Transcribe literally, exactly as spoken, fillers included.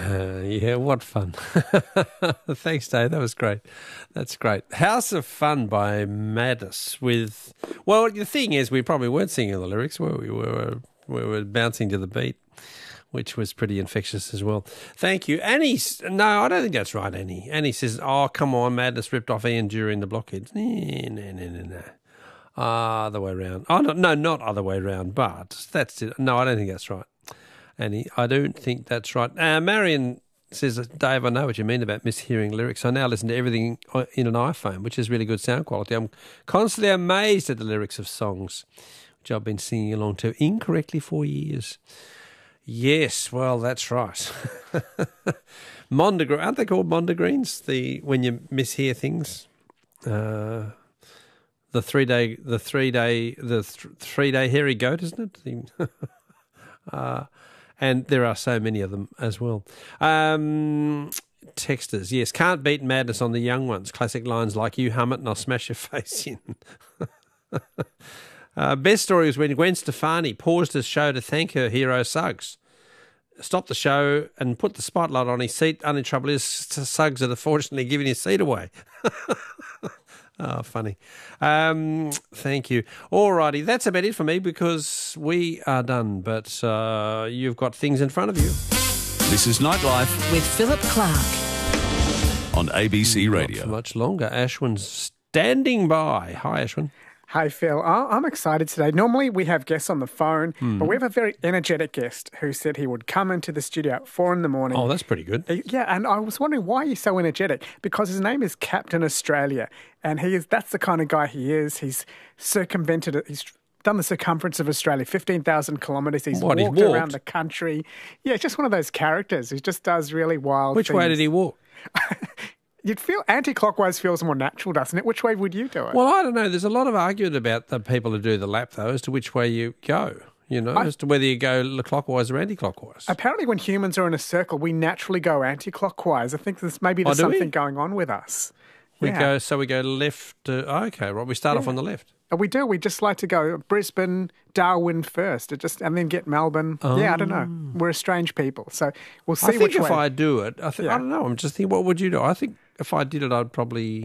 Uh, yeah, what fun. Thanks, Dave. That was great. That's great. House of Fun by Madness with, well, the thing is, we probably weren't singing the lyrics, were we? We were, we were bouncing to the beat, which was pretty infectious as well. Thank you. Annie, no, I don't think that's right, Annie. Annie says, oh, come on, Madness ripped off Ian during the blockheads. No, no, no, no, no. Other way around. Oh, no, no, not other way around, but that's it. No, I don't think that's right. Annie, I don't think that's right. Uh, Marion says, Dave, I know what you mean about mishearing lyrics. I now listen to everything in an iPhone, which is really good sound quality. I'm constantly amazed at the lyrics of songs, which I've been singing along to incorrectly for years. Yes, well, that's right. Mondegreen, aren't they called Mondegreens? The when you mishear things, uh, the three day, the three day, the th- three day hairy goat, isn't it? The uh, and there are so many of them as well. Um, texters, yes, can't beat Madness on the young ones. Classic lines like "You hum it and I'll smash your face in." Uh, best story was when Gwen Stefani paused his show to thank her hero Suggs. Stopped the show and put the spotlight on his seat. Only trouble is Suggs had unfortunately given his seat away. Oh, funny. Um, thank you. All righty, that's about it for me because we are done, but uh, you've got things in front of you. This is Nightlife with Philip Clark on A B C Radio. Not for much longer. Ashwin's standing by. Hi, Ashwin. Hi, Phil. I- I'm excited today. Normally we have guests on the phone, Mm. but we have a very energetic guest who said he would come into the studio at four in the morning. Oh, that's pretty good. Uh, Yeah, and I was wondering why he's so energetic, because his name is Captain Australia, and he is—that's the kind of guy he is. He's circumvented it. He's done the circumference of Australia, fifteen thousand kilometres. He's What, he walked around walked? the country. Yeah, it's just one of those characters who just does really wild Which things. way did he walk? You'd feel anti-clockwise feels more natural, doesn't it? Which way would you do it? Well, I don't know. There's a lot of argument about the people who do the lap, though, as to which way you go, you know, I- as to whether you go clockwise or anti-clockwise. Apparently when humans are in a circle, we naturally go anti-clockwise. I think there's maybe there's Oh, do we? something going on with us. We Yeah. go, so we go left. Uh, okay, right. We start off Yeah. on the left. Uh, We do. We just like to go Brisbane, Darwin first, it just and then get Melbourne. Yeah, I don't know. We're a strange people, so we'll see I think which if way. I do it, I think Yeah. I don't know. I'm just thinking, what would you do? I think if I did it, I'd probably